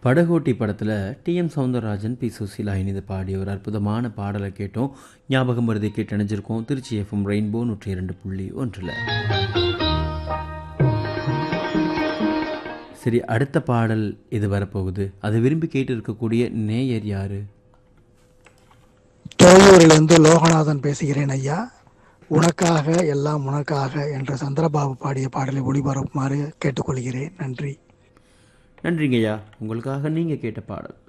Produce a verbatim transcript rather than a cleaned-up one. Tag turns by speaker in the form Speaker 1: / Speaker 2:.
Speaker 1: படகோட்டி படத்தில் D M Soundararajan B Susheela இணைந்து பாடிய ஒரு அற்புதமான பாடலை கேட்டோம். ஞாபகம் வருதை கேட்டு அணைஞ்சிருக்கோம். திருச்சி எஃப்எம் ரெயின்போ நூற்றி இரண்டு புள்ளி ஒன்றில். சரி, அடுத்த பாடல் இது வரப்போகுது. அதை விரும்பி கேட்டு இருக்கக்கூடிய நேயர் யாரு?
Speaker 2: தோயூரிலிருந்து லோகநாதன் பேசுகிறேன் ஐயா. உனக்காக எல்லாம் உனக்காக என்ற சந்திரபாபு பாடிய பாடலை ஒளிபரப்புமாறு கேட்டுக்கொள்கிறேன். நன்றி.
Speaker 1: நன்றிங்கய்யா. உங்களுக்காக நீங்கள் கேட்ட பாடல்.